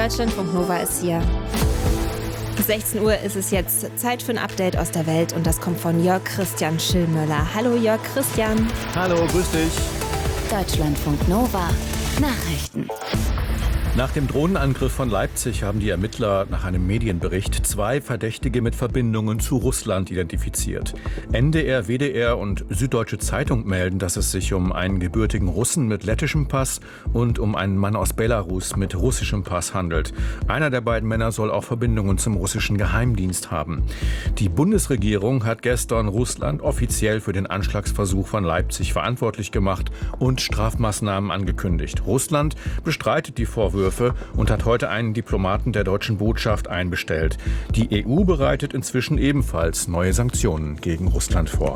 Deutschlandfunk Nova ist hier. 16 Uhr ist es jetzt. Zeit für ein Update aus der Welt und das kommt von Jörg Christian Schillmöller. Hallo Jörg Christian. Hallo, grüß dich. Deutschlandfunk Nova. Nachrichten. Nach dem Drohnenangriff von Leipzig haben die Ermittler nach einem Medienbericht 2 Verdächtige mit Verbindungen zu Russland identifiziert. NDR, WDR und Süddeutsche Zeitung melden, dass es sich um einen gebürtigen Russen mit lettischem Pass und um einen Mann aus Belarus mit russischem Pass handelt. Einer der beiden Männer soll auch Verbindungen zum russischen Geheimdienst haben. Die Bundesregierung hat gestern Russland offiziell für den Anschlagsversuch von Leipzig verantwortlich gemacht und Strafmaßnahmen angekündigt. Russland bestreitet die Vorwürfe und hat heute einen Diplomaten der deutschen Botschaft einbestellt. Die EU bereitet inzwischen ebenfalls neue Sanktionen gegen Russland vor.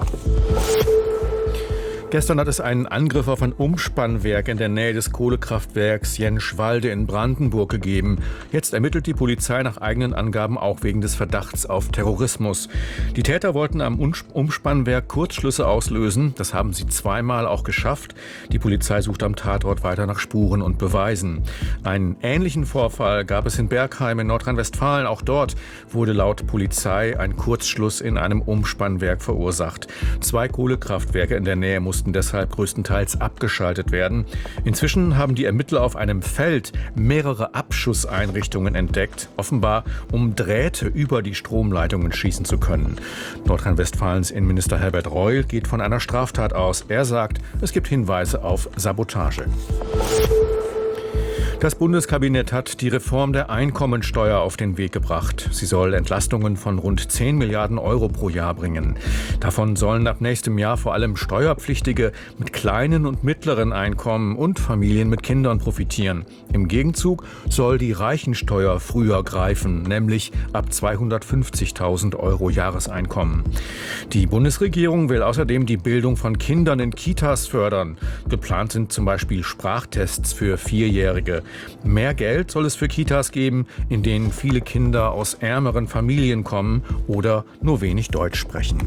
Gestern hat es einen Angriff auf ein Umspannwerk in der Nähe des Kohlekraftwerks Jenschwalde in Brandenburg gegeben. Jetzt ermittelt die Polizei nach eigenen Angaben auch wegen des Verdachts auf Terrorismus. Die Täter wollten am Umspannwerk Kurzschlüsse auslösen. Das haben sie zweimal auch geschafft. Die Polizei sucht am Tatort weiter nach Spuren und Beweisen. Einen ähnlichen Vorfall gab es in Bergheim in Nordrhein-Westfalen. Auch dort wurde laut Polizei ein Kurzschluss in einem Umspannwerk verursacht. 2 Kohlekraftwerke in der Nähe mussten deshalb größtenteils abgeschaltet werden. Inzwischen haben die Ermittler auf einem Feld mehrere Abschusseinrichtungen entdeckt, offenbar um Drähte über die Stromleitungen schießen zu können. Nordrhein-Westfalens Innenminister Herbert Reul geht von einer Straftat aus. Er sagt, es gibt Hinweise auf Sabotage. Das Bundeskabinett hat die Reform der Einkommensteuer auf den Weg gebracht. Sie soll Entlastungen von rund 10 Milliarden Euro pro Jahr bringen. Davon sollen ab nächstem Jahr vor allem Steuerpflichtige mit kleinen und mittleren Einkommen und Familien mit Kindern profitieren. Im Gegenzug soll die Reichensteuer früher greifen, nämlich ab 250.000 Euro Jahreseinkommen. Die Bundesregierung will außerdem die Bildung von Kindern in Kitas fördern. Geplant sind zum Beispiel Sprachtests für Vierjährige. Mehr Geld soll es für Kitas geben, in denen viele Kinder aus ärmeren Familien kommen oder nur wenig Deutsch sprechen.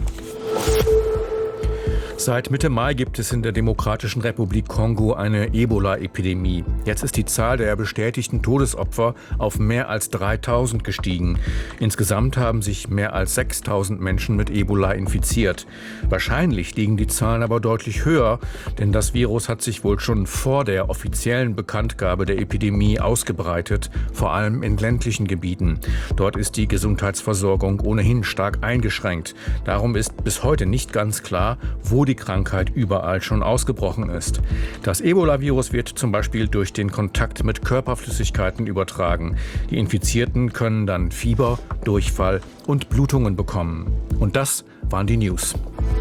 Seit Mitte Mai gibt es in der Demokratischen Republik Kongo eine Ebola-Epidemie. Jetzt ist die Zahl der bestätigten Todesopfer auf mehr als 3.000 gestiegen. Insgesamt haben sich mehr als 6.000 Menschen mit Ebola infiziert. Wahrscheinlich liegen die Zahlen aber deutlich höher, denn das Virus hat sich wohl schon vor der offiziellen Bekanntgabe der Epidemie ausgebreitet, vor allem in ländlichen Gebieten. Dort ist die Gesundheitsversorgung ohnehin stark eingeschränkt. Darum ist bis heute nicht ganz klar, wo die Krankheit überall schon ausgebrochen ist. Das Ebola-Virus wird zum Beispiel durch den Kontakt mit Körperflüssigkeiten übertragen. Die Infizierten können dann Fieber, Durchfall und Blutungen bekommen. Und das waren die News.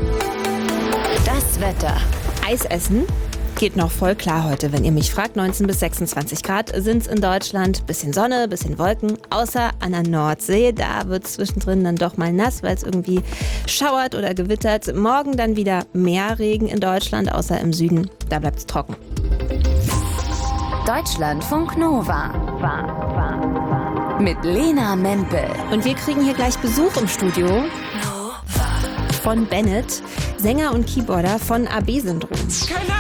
Das Wetter. Eis essen geht noch voll klar heute, wenn ihr mich fragt. 19 bis 26 Grad sind es in Deutschland. Bisschen Sonne, bisschen Wolken, außer an der Nordsee. Da wird es zwischendrin dann doch mal nass, weil es irgendwie schauert oder gewittert. Morgen dann wieder mehr Regen in Deutschland, außer im Süden. Da bleibt es trocken. Deutschlandfunk Nova. Mit Lena Mempel. Und wir kriegen hier gleich Besuch im Studio von Bennett, Sänger und Keyboarder von AB-Syndrom.